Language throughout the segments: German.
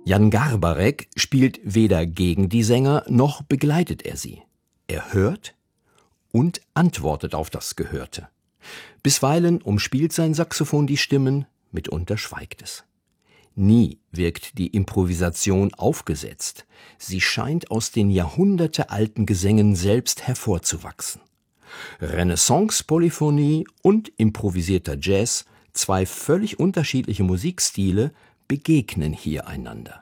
Jan Garbarek spielt weder gegen die Sänger, noch begleitet er sie. Er hört und antwortet auf das Gehörte. Bisweilen umspielt sein Saxophon die Stimmen, mitunter schweigt es. Nie wirkt die Improvisation aufgesetzt. Sie scheint aus den jahrhundertealten Gesängen selbst hervorzuwachsen. Renaissance, Polyphonie und improvisierter Jazz, zwei völlig unterschiedliche Musikstile, begegnen hier einander.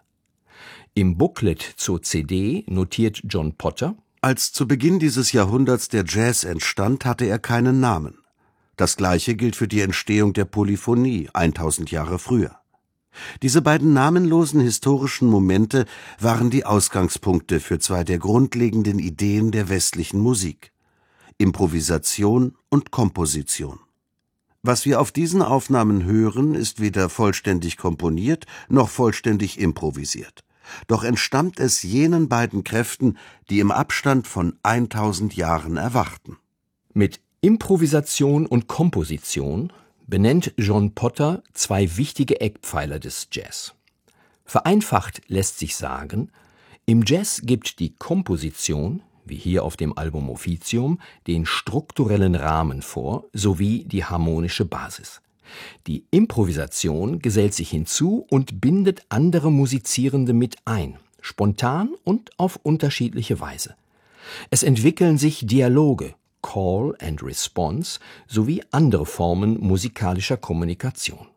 Im Booklet zur CD notiert John Potter: Als zu Beginn dieses Jahrhunderts der Jazz entstand, hatte er keinen Namen. Das Gleiche gilt für die Entstehung der Polyphonie 1000 Jahre früher. Diese beiden namenlosen historischen Momente waren die Ausgangspunkte für zwei der grundlegenden Ideen der westlichen Musik: Improvisation und Komposition. Was wir auf diesen Aufnahmen hören, ist weder vollständig komponiert noch vollständig improvisiert. Doch entstammt es jenen beiden Kräften, die im Abstand von 1000 Jahren erwachten. Mit Improvisation und Komposition benennt John Potter zwei wichtige Eckpfeiler des Jazz. Vereinfacht lässt sich sagen, im Jazz gibt die Komposition, wie hier auf dem Album Officium, den strukturellen Rahmen vor, sowie die harmonische Basis. Die Improvisation gesellt sich hinzu und bindet andere Musizierende mit ein, spontan und auf unterschiedliche Weise. Es entwickeln sich Dialoge, Call and Response, sowie andere Formen musikalischer Kommunikation.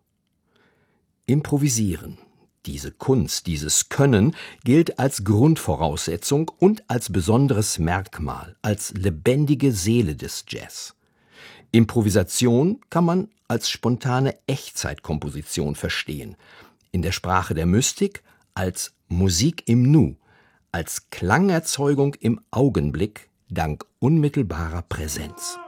Improvisieren, diese Kunst, dieses Können, gilt als Grundvoraussetzung und als besonderes Merkmal, als lebendige Seele des Jazz. Improvisation kann man als spontane Echtzeitkomposition verstehen, in der Sprache der Mystik als Musik im Nu, als Klangerzeugung im Augenblick dank unmittelbarer Präsenz.